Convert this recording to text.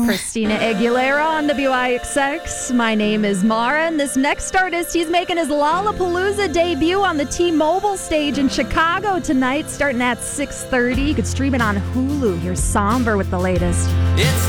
Christina Aguilera on WIXX. My name is Mara, and this next artist, he's making his Lollapalooza debut on the T-Mobile stage in Chicago tonight, starting at 6:30. You could stream it on Hulu. Here's Somber with the latest. It's